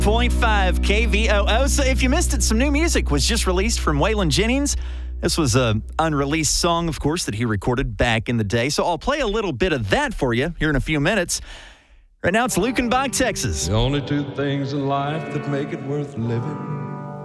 KVOO. So if you missed it, some new music was just released from Waylon Jennings. This was an unreleased song, of course, that he recorded back in the day. So I'll play a little bit of that for you here in a few minutes. Right now, it's Lukenbach, Texas. The only two things in life that make it worth living